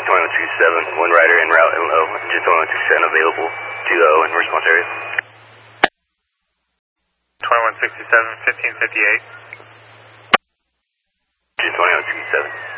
2127, one rider en route and low, engine 2127 available to the O in response area. 2167, 1558. Engine 2127.